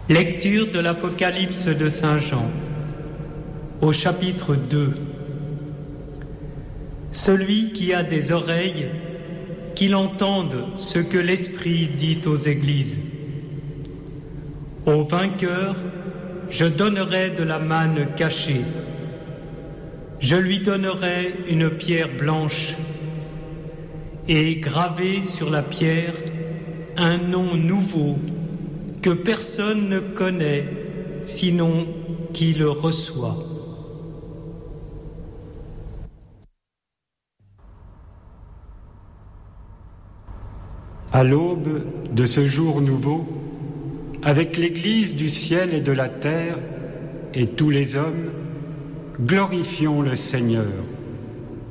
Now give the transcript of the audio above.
Lecture de l'Apocalypse de Saint Jean, au chapitre 2. Celui qui a des oreilles, qu'il entende ce que l'Esprit dit aux églises. Au vainqueur, je donnerai de la manne cachée. Je lui donnerai une pierre blanche et gravé sur la pierre un nom nouveau que personne ne connaît sinon qui le reçoit. À l'aube de ce jour nouveau, avec l'Église du ciel et de la terre et tous les hommes, glorifions le Seigneur.